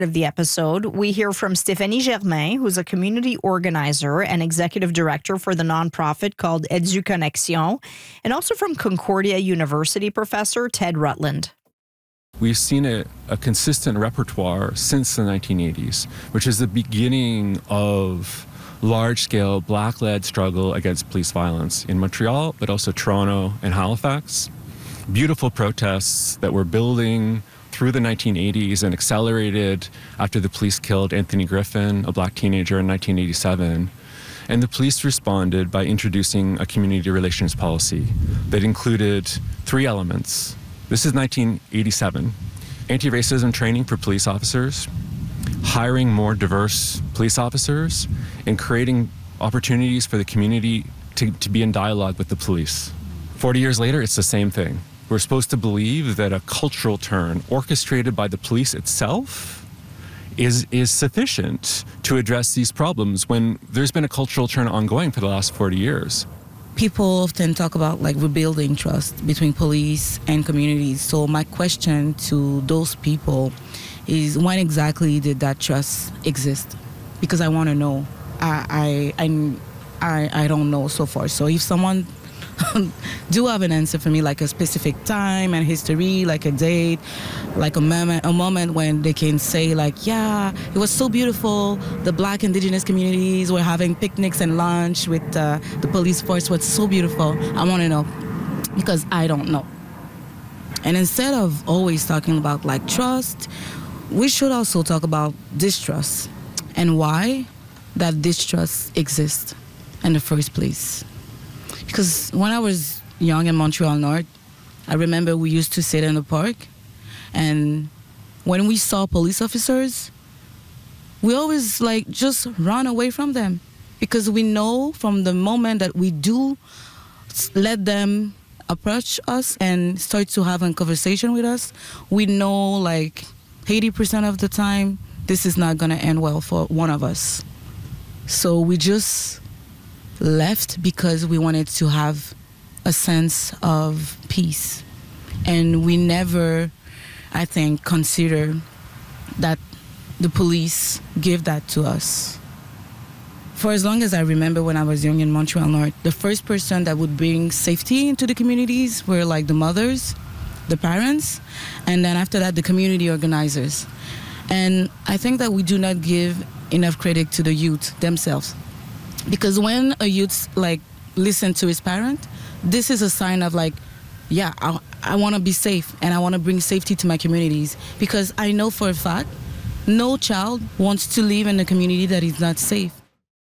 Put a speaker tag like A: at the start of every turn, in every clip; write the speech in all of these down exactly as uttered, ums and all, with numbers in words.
A: of the episode, we hear from Stéphanie Germain, who's a community organizer and executive director for the nonprofit called EduConnexion, and also from Concordia University professor Ted Rutland.
B: We've seen a, a consistent repertoire since the nineteen eighties, which is the beginning of large-scale Black-led struggle against police violence in Montreal, but also Toronto and Halifax. Beautiful protests that were building through the nineteen eighties and accelerated after the police killed Anthony Griffin, a Black teenager, in nineteen eighty-seven. And the police responded by introducing a community relations policy that included three elements. This is nineteen eighty-seven. Anti-racism training for police officers, hiring more diverse police officers, and creating opportunities for the community to, to be in dialogue with the police. forty years later, it's the same thing. We're supposed to believe that a cultural turn orchestrated by the police itself is, is sufficient to address these problems when there's been a cultural turn ongoing for the last forty years.
C: People often talk about like rebuilding trust between police and communities. So my question to those people is, when exactly did that trust exist? Because I want to know. I, I I I don't know so far. So if someone do have an answer for me, like a specific time and history, like a date, like a moment, a moment when they can say like, yeah, it was so beautiful. The Black Indigenous communities were having picnics and lunch with uh, the police force. Was so beautiful. I want to know, because I don't know. And instead of always talking about like trust, we should also talk about distrust and why that distrust exists in the first place. Because when I was young in Montreal North, I remember we used to sit in the park, and when we saw police officers, we always like just run away from them, because we know from the moment that we do let them approach us and start to have a conversation with us, we know like eighty percent of the time this is not going to end well for one of us. So we just left because we wanted to have a sense of peace. And we never, I think, consider that the police give that to us. For as long as I remember, when I was young in Montreal North, the first person that would bring safety into the communities were like the mothers, the parents, and then after that, the community organizers. And I think that we do not give enough credit to the youth themselves. Because when a youth like listen to his parent, this is a sign of like, yeah, I, I want to be safe and I want to bring safety to my communities. Because I know for a fact, no child wants to live in a community that is not safe.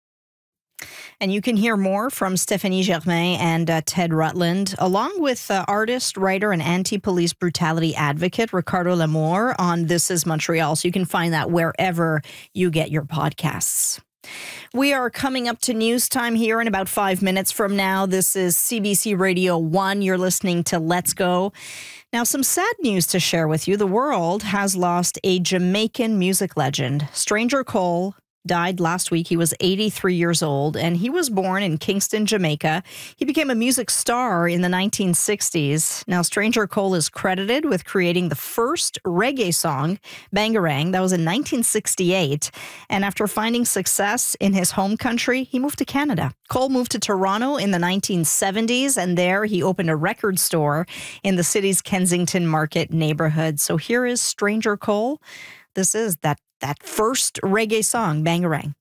A: And you can hear more from Stéphanie Germain and uh, Ted Rutland, along with uh, artist, writer, and anti-police brutality advocate Ricardo Lamour on This Is Montreal. So you can find that wherever you get your podcasts. We are coming up to news time here in about five minutes from now. This is C B C Radio one. You're listening to Let's Go. Now, some sad news to share with you. The world has lost a Jamaican music legend. Stranger Cole died last week. He was eighty-three years old, and he was born in Kingston, Jamaica. He became a music star in the nineteen sixties. Now, Stranger Cole is credited with creating the first reggae song, Bangarang. That was in nineteen sixty-eight. And after finding success in his home country, he moved to Canada. Cole moved to Toronto in the nineteen seventies, and there he opened a record store in the city's Kensington Market neighborhood. So here is Stranger Cole. This is that That first reggae song, Bangarang.